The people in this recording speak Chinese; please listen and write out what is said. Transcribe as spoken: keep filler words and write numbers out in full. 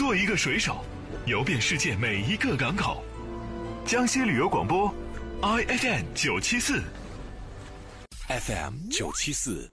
做一个水手，游遍世界每一个港口。江西旅游广播 ，I F M 九七四 ，F M 九七四。